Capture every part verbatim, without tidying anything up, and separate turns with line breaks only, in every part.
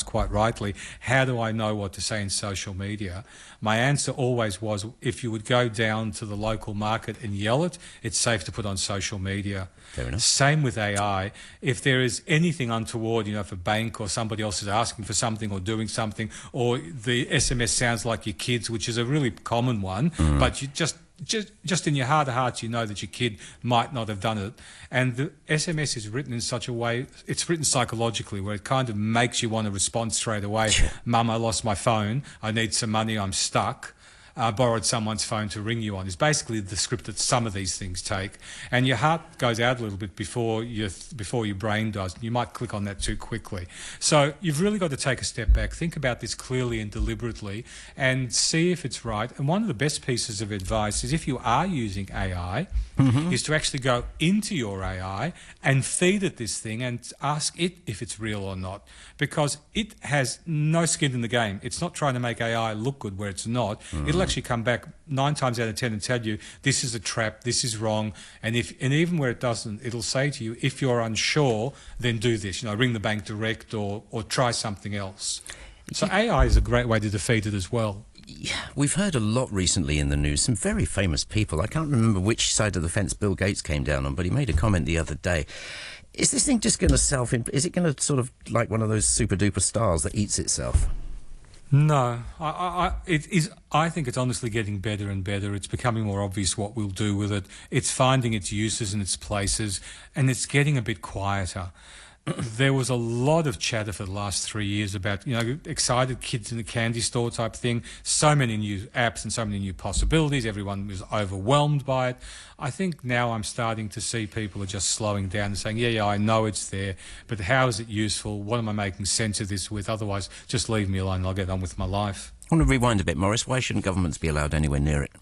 quite rightly, how do I know what to say in social media? My answer always was, if you would go down to the local market and yell it, it's safe to put on social media.
Fair enough.
Same with A I. If there is anything untoward, you know, if a bank or somebody else is asking for something or doing something, or the S M S sounds like your kids, which is a really common one, mm. but you just Just, just in your heart of hearts, you know that your kid might not have done it. And the S M S is written in such a way, it's written psychologically, where it kind of makes you want to respond straight away. Mum, I lost my phone. I need some money. I'm stuck. I borrowed someone's phone to ring you on. Is basically the script that some of these things take. And your heart goes out a little bit before, you, before your brain does. You might click on that too quickly. So you've really got to take a step back, think about this clearly and deliberately, and see if it's right. And one of the best pieces of advice is, if you are using A I, mm-hmm. is to actually go into your A I and feed it this thing and ask it if it's real or not. Because it has no skin in the game. It's not trying to make A I look good where it's not. Mm-hmm. It'll actually come back nine times out of ten and tell you, this is a trap, this is wrong. And if and even where it doesn't, it'll say to you, if you're unsure, then do this. You know, ring the bank direct, or, or try something else. So A I is a great way to defeat it as well.
Yeah, we've heard a lot recently in the news, some very famous people. I can't remember which side of the fence Bill Gates came down on, but he made a comment the other day. Is this thing just going to self... Is it going to sort of like one of those super-duper stars that eats itself?
No, I, I, it is. I think it's honestly getting better and better. It's becoming more obvious what we'll do with it. It's finding its uses and its places, and it's getting a bit quieter. There was a lot of chatter for the last three years about, you know, excited kids in the candy store type thing. So many new apps and so many new possibilities. Everyone was overwhelmed by it. I think now I'm starting to see people are just slowing down and saying, yeah, yeah, I know it's there, but how is it useful? What am I making sense of this with? Otherwise, just leave me alone and I'll get on with my life.
I want to rewind a bit, Maurice. Why shouldn't governments be allowed anywhere near it?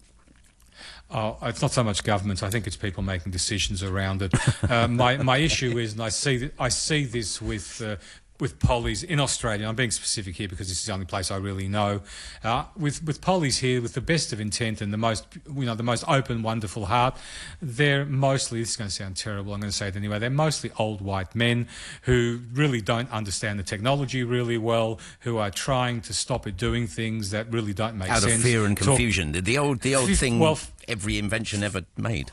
Oh, it's not so much governments. I think it's people making decisions around it. Uh, my my issue is, and I see th- I see this with uh, with pollies in Australia. I'm being specific here because this is the only place I really know. Uh, with with pollies here, with the best of intent and the most, you know, the most open, wonderful heart, they're mostly, this is going to sound terrible, I'm going to say it anyway, they're mostly old white men who really don't understand the technology really well, who are trying to stop it doing things that really don't make
Out
sense.
Out of fear and confusion. Talk, the old the old thing, well, every invention ever made.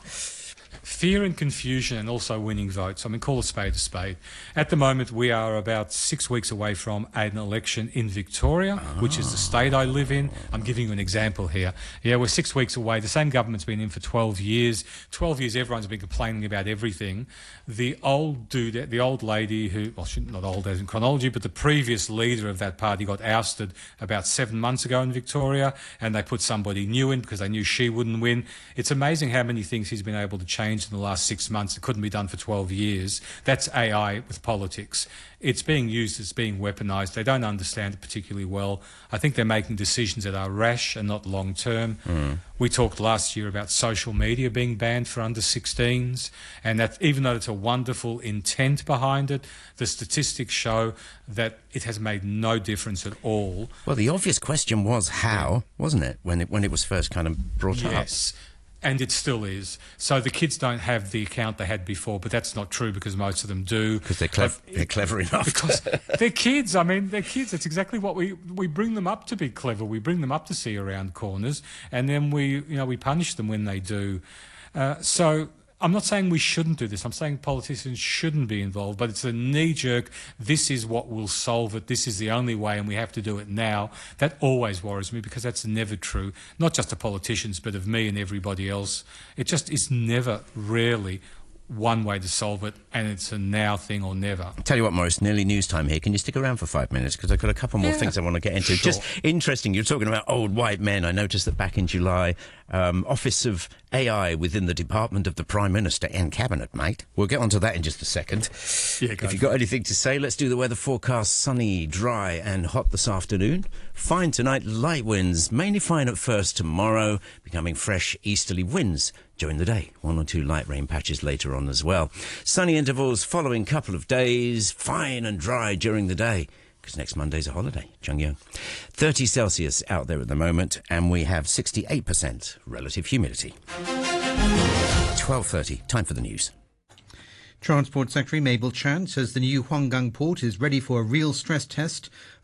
Fear and confusion, and also winning votes. I mean, call a spade a spade. At the moment, we are about six weeks away from an election in Victoria, oh. which is the state I live in. I'm giving you an example here. Yeah, we're six weeks away. The same government's been in for twelve years. twelve years, everyone's been complaining about everything. The old dude, the old lady who, well, not old as in chronology, but the previous leader of that party got ousted about seven months ago in Victoria, and they put somebody new in because they knew she wouldn't win. It's amazing how many things he's been able to change in the last six months. It couldn't be done for twelve years. That's A I with politics. It's being used, it's being weaponised. They don't understand it particularly well. I think they're making decisions that are rash and not long-term. Mm. We talked last year about social media being banned for under sixteens, and that even though it's a wonderful intent behind it, the statistics show that it has made no difference at all.
Well, the obvious question was how, wasn't it, when it, when it was first kind of brought
yes.
up?
Yes. And it still is. So the kids don't have the account they had before, but that's not true because most of them do.
Because they're, clev- they're clever enough.
Because they're kids. I mean, they're kids. That's exactly what we we bring them up to be clever. We bring them up to see around corners, and then we, you know, we punish them when they do. Uh, so I'm not saying we shouldn't do this. I'm saying politicians shouldn't be involved, but it's a knee-jerk, this is what will solve it, this is the only way and we have to do it now. That always worries me because that's never true, not just of politicians but of me and everybody else. It just is never, rarely one way to solve it, and it's a now thing or never.
Tell you what, Maurice, nearly news time here. Can you stick around for five minutes? Because I've got a couple more yeah, things I want to get into.
Sure.
Just interesting, you're talking about old white men. I noticed that back in July, um, Office of A I within the Department of the Prime Minister and Cabinet, mate. We'll get onto that in just a second.
Yeah,
if you've got anything to say, let's do the weather forecast. Sunny, dry and hot this afternoon. Fine tonight, light winds, mainly fine at first tomorrow, becoming fresh easterly winds during the day. One or two light rain patches later on as well. Sunny intervals following couple of days, fine and dry during the day, because next Monday's a holiday. Chung Yung. thirty Celsius out there at the moment, and we have sixty-eight percent relative humidity. twelve thirty, time for the news.
Transport Secretary Mabel Chan says the new Huanggang port is ready for a real stress test